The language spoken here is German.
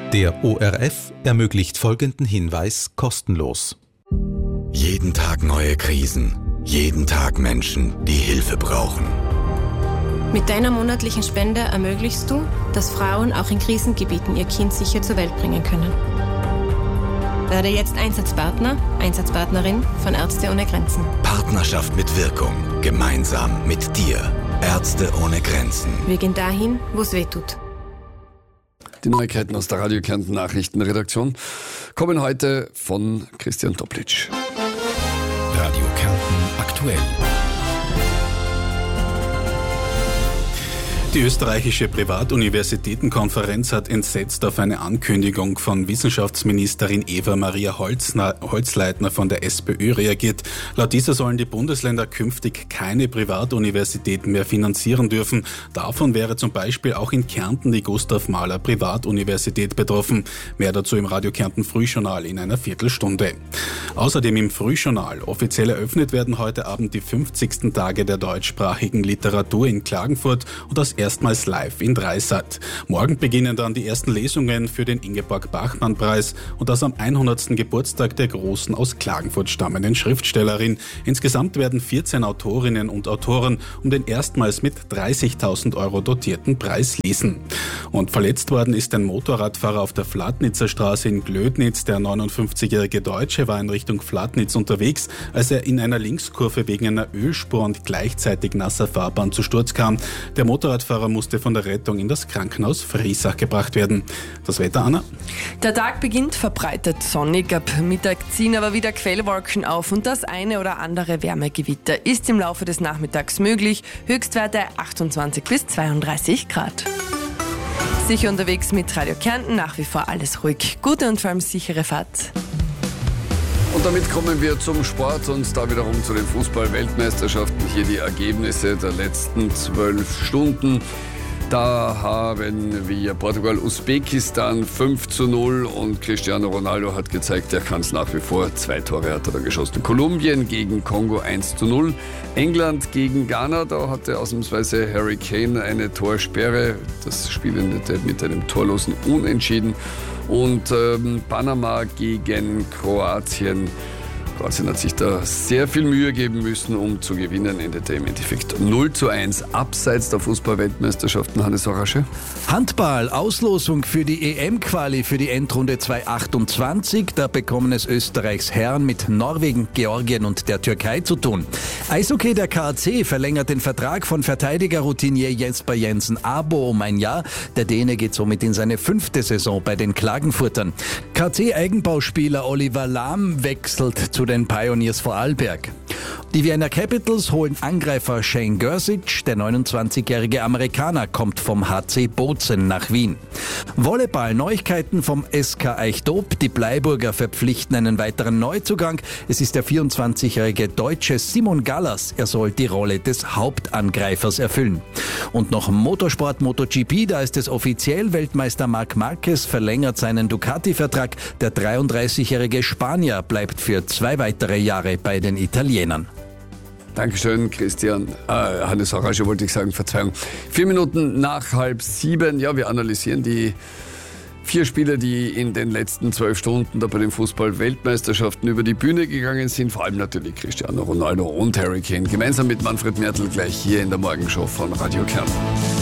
Der ORF ermöglicht folgenden Hinweis kostenlos. Jeden Tag neue Krisen. Jeden Tag Menschen, die Hilfe brauchen. Mit deiner monatlichen Spende ermöglichst du, dass Frauen auch in Krisengebieten ihr Kind sicher zur Welt bringen können. Werde jetzt Einsatzpartner, Einsatzpartnerin von Ärzte ohne Grenzen. Partnerschaft mit Wirkung. Gemeinsam mit dir. Ärzte ohne Grenzen. Wir gehen dahin, wo es weh tut. Die Neuigkeiten aus der Radio Kärnten Nachrichtenredaktion kommen heute von Christian Toplitsch. Radio Kärnten aktuell. Die österreichische Privatuniversitätenkonferenz hat entsetzt auf eine Ankündigung von Wissenschaftsministerin Eva-Maria Holzleitner von der SPÖ reagiert. Laut dieser sollen die Bundesländer künftig keine Privatuniversitäten mehr finanzieren dürfen. Davon wäre zum Beispiel auch in Kärnten die Gustav Mahler Privatuniversität betroffen. Mehr dazu im Radio Kärnten Frühjournal in einer Viertelstunde. Außerdem im Frühjournal. Offiziell eröffnet werden heute Abend die 50. Tage der deutschsprachigen Literatur in Klagenfurt und das erstmals live in Dreisat. Morgen beginnen dann die ersten Lesungen für den Ingeborg-Bachmann-Preis und das am 100. Geburtstag der großen aus Klagenfurt stammenden Schriftstellerin. Insgesamt werden 14 Autorinnen und Autoren um den erstmals mit 30.000 € dotierten Preis lesen. Und verletzt worden ist ein Motorradfahrer auf der Flatnitzer Straße in Glödnitz. Der 59-jährige Deutsche war in Richtung Flatnitz unterwegs, als er in einer Linkskurve wegen einer Ölspur und gleichzeitig nasser Fahrbahn zu Sturz kam. Der Motorradfahrer musste von der Rettung in das Krankenhaus Friesach gebracht werden. Das Wetter, Anna? Der Tag beginnt verbreitet sonnig. Ab Mittag ziehen aber wieder Quellwolken auf und das eine oder andere Wärmegewitter ist im Laufe des Nachmittags möglich. Höchstwerte 28 bis 32 Grad. Sicher unterwegs mit Radio Kärnten, nach wie vor alles ruhig. Gute und vor allem sichere Fahrt. Und damit kommen wir zum Sport und da wiederum zu den Fußball-Weltmeisterschaften. Hier die Ergebnisse der letzten 12 Stunden. Da haben wir Portugal-Usbekistan 5:0 und Cristiano Ronaldo hat gezeigt, er kann es nach wie vor. 2 Tore hat er da geschossen. Kolumbien gegen Kongo 1:0. England gegen Ghana, da hatte ausnahmsweise Harry Kane eine Torsperre. Das Spiel endete mit einem torlosen Unentschieden. Und Panama gegen Kroatien. Kroatien hat sich da sehr viel Mühe geben müssen, um zu gewinnen. Endete im Endeffekt 0:1 abseits der Fußball-Weltmeisterschaften. Hannes Horasche. Handball, Auslosung für die EM-Quali für die Endrunde 2028. Da bekommen es Österreichs Herren mit Norwegen, Georgien und der Türkei zu tun. Eishockey, der KAC verlängert den Vertrag von Verteidiger-Routinier Jesper Jensen-Abo um ein Jahr. Der Däne geht somit in seine 5. Saison bei den Klagenfurtern. KAC-Eigenbauspieler Oliver Lahm wechselt zu den Pioneers Vorarlberg. Die Vienna Capitals holen Angreifer Shane Gersic. Der 29-jährige Amerikaner kommt vom HC Bozen nach Wien. Volleyball, Neuigkeiten vom SK Eichdob. Die Bleiburger verpflichten einen weiteren Neuzugang. Es ist der 24-jährige Deutsche Simon Gallas. Er soll die Rolle des Hauptangreifers erfüllen. Und noch Motorsport, MotoGP. Da ist es offiziell. Weltmeister Marc Marquez verlängert seinen Ducati-Vertrag. Der 33-jährige Spanier bleibt für 2 weitere Jahre bei den Italienern. Dankeschön, Christian. Hannes Horasche wollte ich sagen, Verzeihung. 4 Minuten nach 6:30. Ja, wir analysieren die 4 Spiele, die in den letzten 12 Stunden da bei den Fußball-Weltmeisterschaften über die Bühne gegangen sind. Vor allem natürlich Cristiano Ronaldo und Harry Kane. Gemeinsam mit Manfred Mertl gleich hier in der Morgenshow von Radio Kärnten.